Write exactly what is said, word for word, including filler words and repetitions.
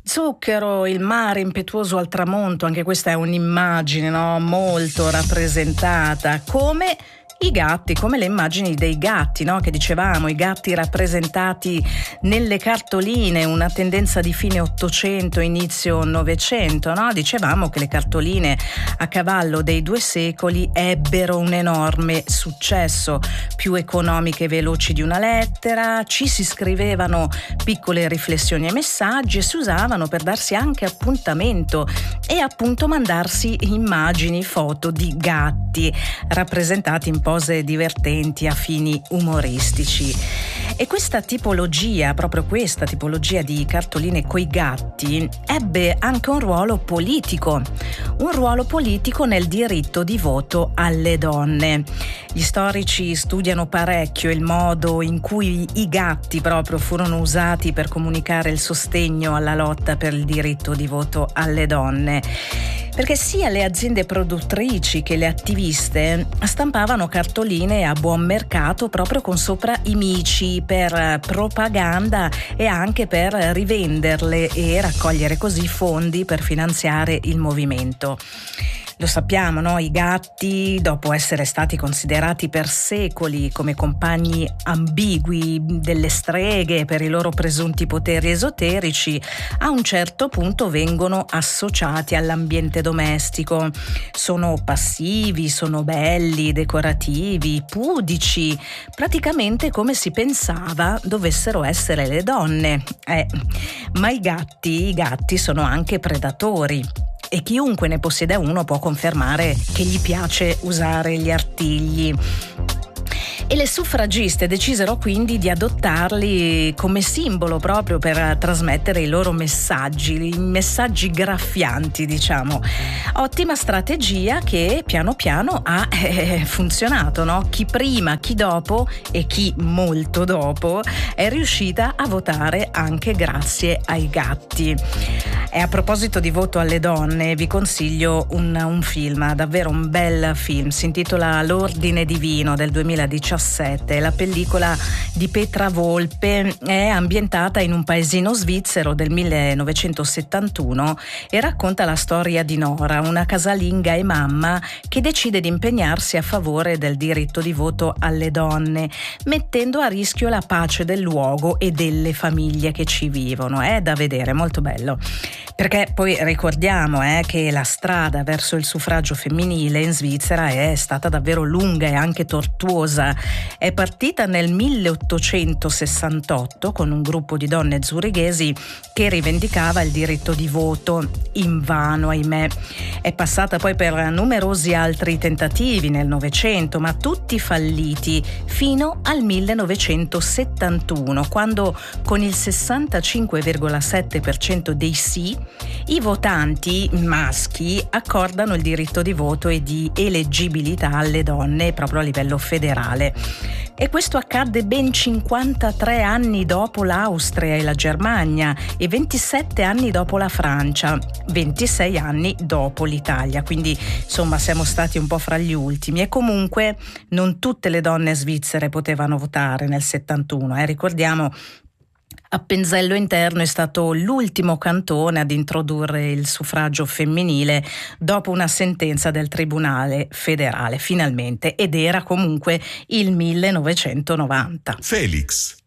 Zucchero, il mare impetuoso al tramonto, anche questa è un'immagine, no? Molto rappresentata, come i gatti, come le immagini dei gatti, no? Che dicevamo, i gatti rappresentati nelle cartoline, una tendenza di fine Ottocento, inizio Novecento, no? Dicevamo che le cartoline a cavallo dei due secoli ebbero un enorme successo, più economiche e veloci di una lettera, ci si scrivevano piccole riflessioni e messaggi e si usavano per darsi anche appuntamento e appunto mandarsi immagini, foto di gatti rappresentati in pose divertenti a fini umoristici. E questa tipologia, proprio questa tipologia di cartoline coi gatti, ebbe anche un ruolo politico, un ruolo politico nel diritto di voto alle donne. Gli storici studiano parecchio il modo in cui i gatti proprio furono usati per comunicare il sostegno alla lotta per il diritto di voto alle donne. Perché sia le aziende produttrici che le attiviste stampavano cartoline a buon mercato proprio con sopra i mici per propaganda e anche per rivenderle e raccogliere così fondi per finanziare il movimento. Lo sappiamo, no? I gatti, dopo essere stati considerati per secoli come compagni ambigui delle streghe per i loro presunti poteri esoterici, a un certo punto vengono associati all'ambiente domestico. Sono passivi, sono belli, decorativi, pudici, praticamente come si pensava dovessero essere le donne. Eh, ma i gatti, i gatti sono anche predatori. E chiunque ne possiede uno può confermare che gli piace usare gli artigli. E le suffragiste decisero quindi di adottarli come simbolo proprio per trasmettere i loro messaggi, i messaggi graffianti, diciamo. Ottima strategia che piano piano ha eh, funzionato, no? Chi prima, chi dopo e chi molto dopo è riuscita a votare anche grazie ai gatti. E a proposito di voto alle donne, vi consiglio un, un film, davvero un bel film, si intitola L'Ordine Divino del duemiladiciassette. La pellicola di Petra Volpe è ambientata in un paesino svizzero del millenovecentosettantuno e racconta la storia di Nora, una casalinga e mamma che decide di impegnarsi a favore del diritto di voto alle donne, mettendo a rischio la pace del luogo e delle famiglie che ci vivono. È da vedere, molto bello. Perché poi ricordiamo eh, che la strada verso il suffragio femminile in Svizzera è stata davvero lunga e anche tortuosa. È partita nel milleottocentosessantotto con un gruppo di donne zurighesi che rivendicava il diritto di voto, invano ahimè. È passata poi per numerosi altri tentativi nel Novecento, ma tutti falliti, fino al millenovecentosettantuno, quando con il sessantacinque virgola sette per cento dei sì i votanti maschi accordano il diritto di voto e di eleggibilità alle donne proprio a livello federale. E questo accadde ben cinquantatré anni dopo l'Austria e la Germania e ventisette anni dopo la Francia, ventisei anni dopo l'Italia, quindi insomma siamo stati un po' fra gli ultimi. E comunque non tutte le donne svizzere potevano votare nel settantuno, eh? Ricordiamo Appenzello Interno è stato l'ultimo cantone ad introdurre il suffragio femminile dopo una sentenza del Tribunale federale, finalmente, ed era comunque il millenovecentonovanta. Felix.